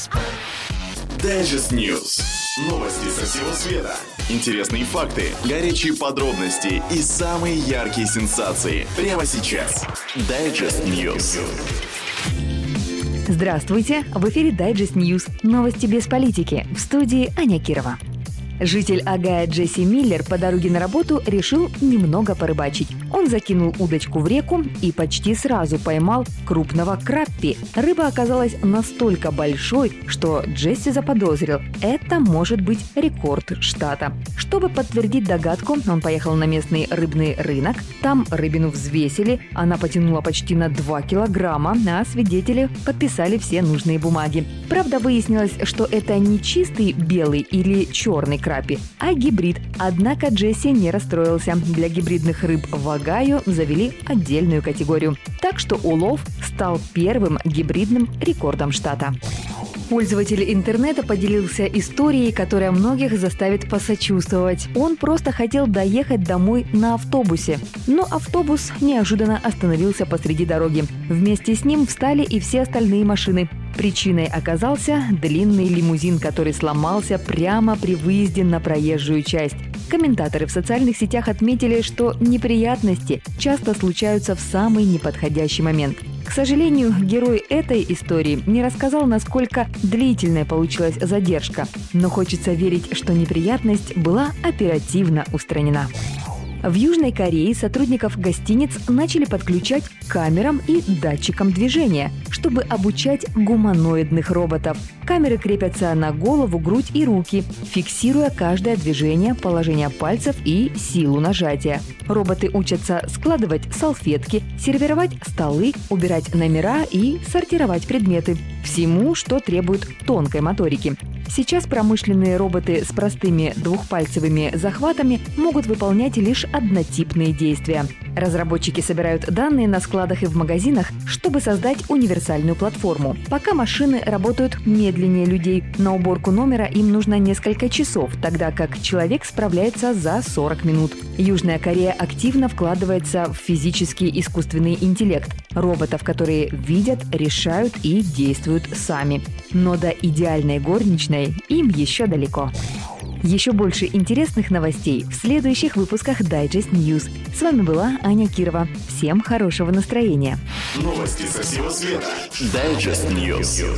Digest News. Новости со всего света. Интересные факты, горячие подробности и самые яркие сенсации. Прямо сейчас. Digest News. Здравствуйте! В эфире Digest News. Новости без политики. В студии Аня Кирова. Житель Огайо Джесси Миллер по дороге на работу решил немного порыбачить. Он закинул удочку в реку и почти сразу поймал крупного краппи. Рыба оказалась настолько большой, что Джесси заподозрил – это может быть рекорд штата. Чтобы подтвердить догадку, он поехал на местный рыбный рынок. Там рыбину взвесили, она потянула почти на 2 килограмма, а свидетели подписали все нужные бумаги. Правда, выяснилось, что это не чистый белый или черный краппи, а гибрид. Однако Джесси не расстроился. Для гибридных рыб в Огайо завели отдельную категорию. Так что улов стал первым гибридным рекордом штата. Пользователь интернета поделился историей, которая многих заставит посочувствовать. Он просто хотел доехать домой на автобусе. Но автобус неожиданно остановился посреди дороги. Вместе с ним встали и все остальные машины. Причиной оказался длинный лимузин, который сломался прямо при выезде на проезжую часть. Комментаторы в социальных сетях отметили, что неприятности часто случаются в самый неподходящий момент. К сожалению, герой этой истории не рассказал, насколько длительной получилась задержка, но хочется верить, что неприятность была оперативно устранена. В Южной Корее сотрудников гостиниц начали подключать к камерам и датчикам движения, чтобы обучать гуманоидных роботов. Камеры крепятся на голову, грудь и руки, фиксируя каждое движение, положение пальцев и силу нажатия. Роботы учатся складывать салфетки, сервировать столы, убирать номера и сортировать предметы. Всему, что требует тонкой моторики. Сейчас промышленные роботы с простыми двухпальцевыми захватами могут выполнять лишь однотипные действия. Разработчики собирают данные на складах и в магазинах, чтобы создать универсальную платформу. Пока машины работают медленнее людей. На уборку номера им нужно несколько часов, тогда как человек справляется за 40 минут. Южная Корея активно вкладывается в физический искусственный интеллект. Роботов, которые видят, решают и действуют сами. Но до идеальной горничной им еще далеко. Еще больше интересных новостей в следующих выпусках Digest News. С вами была Аня Кирова. Всем хорошего настроения. Новости со всего света. Digest News.